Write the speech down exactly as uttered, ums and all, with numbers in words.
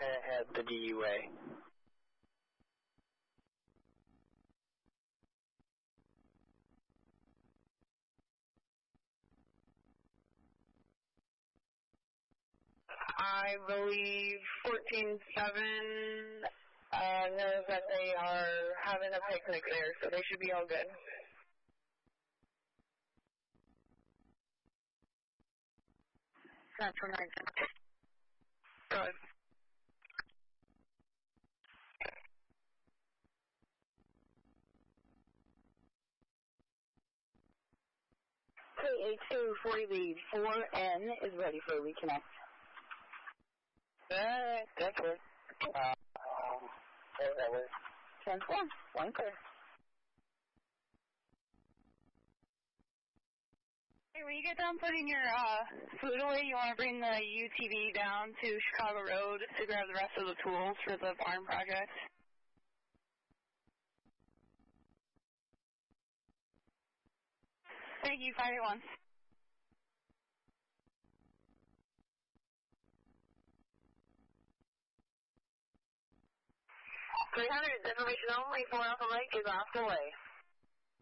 ahead the D U A. I believe fourteen seven uh, knows that they are having a picnic there, so they should be all good. Central nine. Good. K A two forty lead four N is ready for a reconnect. Alright, that's good. Uh, um, whatever. ten four, one clear. Hey, when you get done putting your uh, food away, you want to bring the U T V down to Chicago Road to grab the rest of the tools for the farm project. Thank you, five eight one. three hundred, information only, four Alpha Mike is off the way.